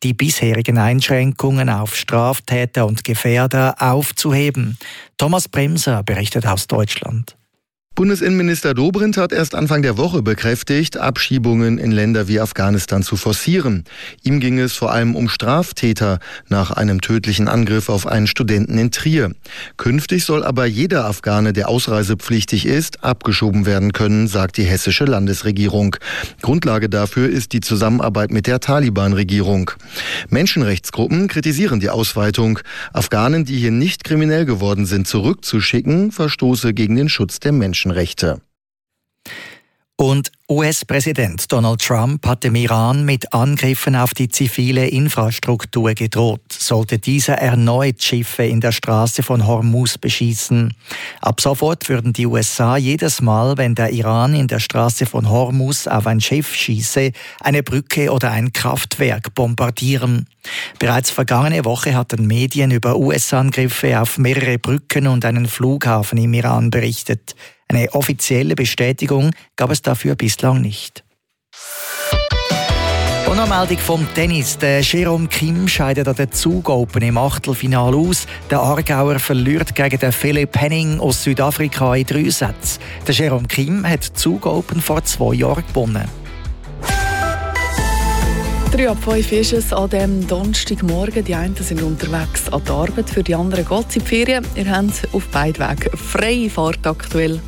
die bisherigen Einschränkungen auf Straftäter und Gefährder aufzuheben. Thomas Bremser berichtet aus Deutschland. Bundesinnenminister Dobrindt hat erst Anfang der Woche bekräftigt, Abschiebungen in Länder wie Afghanistan zu forcieren. Ihm ging es vor allem um Straftäter nach einem tödlichen Angriff auf einen Studenten in Trier. Künftig soll aber jeder Afghane, der ausreisepflichtig ist, abgeschoben werden können, sagt die hessische Landesregierung. Grundlage dafür ist die Zusammenarbeit mit der Taliban-Regierung. Menschenrechtsgruppen kritisieren die Ausweitung. Afghanen, die hier nicht kriminell geworden sind, zurückzuschicken, verstoße gegen den Schutz der Menschenrechte. Und US-Präsident Donald Trump hat dem Iran mit Angriffen auf die zivile Infrastruktur gedroht, sollte dieser erneut Schiffe in der Straße von Hormuz beschießen. Ab sofort würden die USA jedes Mal, wenn der Iran in der Straße von Hormuz auf ein Schiff schieße, eine Brücke oder ein Kraftwerk bombardieren. Bereits vergangene Woche hatten Medien über US-Angriffe auf mehrere Brücken und einen Flughafen im Iran berichtet. Eine offizielle Bestätigung gab es dafür bislang nicht. Und eine Meldung vom Tennis. Der Jerome Kim scheidet an der Zug Open im Achtelfinale aus. Der Aargauer verliert gegen den Philipp Henning aus Südafrika in 3 Sätzen. Der Jerome Kim hat die Zug Open vor 2 Jahren gewonnen. 3:05 ist es an diesem Donnerstagmorgen. Die einen sind unterwegs an die Arbeit, für die anderen geht es in die Ferien. Ihr habt auf beiden Wegen freie Fahrt aktuell.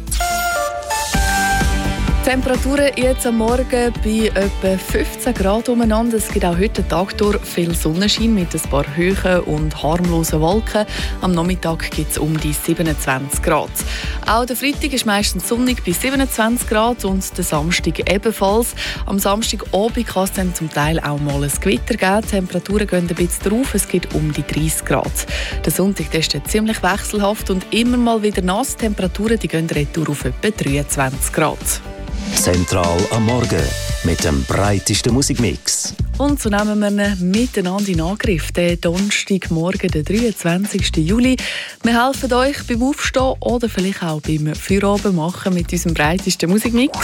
Temperaturen jetzt am Morgen bei etwa 15 Grad umeinander. Es gibt auch heute den Tag durch viel Sonnenschein mit ein paar hohen und harmlosen Wolken. Am Nachmittag gibt es um die 27 Grad. Auch der Freitag ist meistens sonnig bei 27 Grad und der Samstag ebenfalls. Am Samstagabend kann es dann zum Teil auch mal ein Gewitter geben. Die Temperaturen gehen ein bisschen drauf, es gibt um die 30 Grad. Der Sonntag ist ziemlich wechselhaft und immer mal wieder nass. Die Temperaturen die gehen retour auf etwa 23 Grad. Zentral am Morgen mit dem breitesten Musikmix. Und so nehmen wir ihn miteinander in Angriff. Den Donnerstagmorgen, den 23. Juli. Wir helfen euch beim Aufstehen oder vielleicht auch beim Feierabend machen mit unserem breitesten Musikmix.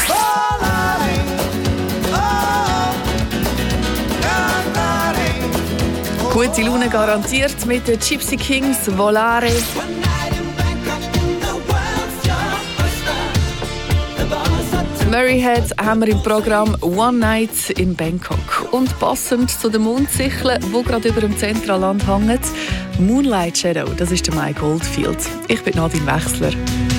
Gute Laune garantiert mit den Gypsy Kings, Volare. Murrayhead haben wir im Programm One Night in Bangkok. Und passend zu den Mondsicheln, die gerade über dem Zentralland hängen, Moonlight Shadow, das ist der Mike Oldfield. Ich bin Nadine Wechsler.